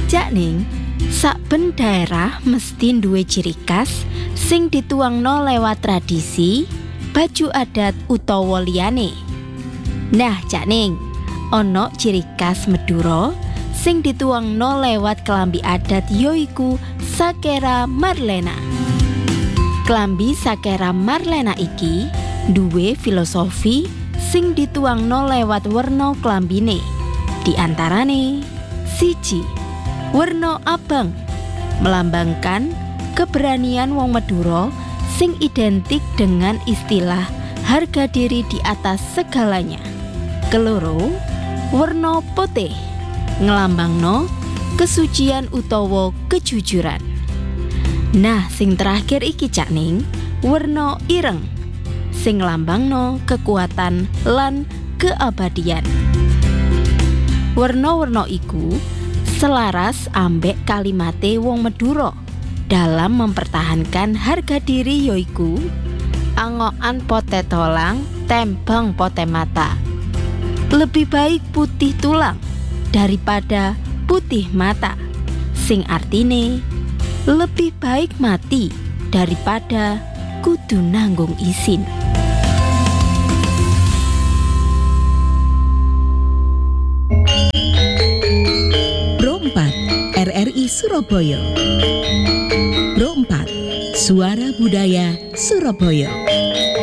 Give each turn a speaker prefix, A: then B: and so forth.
A: Jakning, saben daerah mesti duwe ciri khas sing dituangno lewat tradisi, baju adat utawa liyane. Nah, Jakning, ana ciri khas Madura sing dituangno lewat kelambi adat yoiku Sakera Marlena. Kelambi Sakera Marlena iki duwe filosofi sing dituangno lewat werna kelambine. Di antarane, siji, werna abang melambangkan keberanian wong Madura sing identik dengan istilah harga diri di atas segalanya. Keloro, werna putih ngelambangno kesucian utawa kejujuran. Nah, sing terakhir iki Jakning, werna ireng sing nglambangno kekuatan lan keabadian. Werna-werna iku selaras ambek kalimate wong Madura dalam mempertahankan harga diri yoiku angokan pote tolang tembang pote mata. Lebih baik putih tulang daripada putih mata, sing artine lebih baik mati daripada kudu nanggung isin.
B: RRI Surabaya. Pro 4, Suara Budaya Surabaya.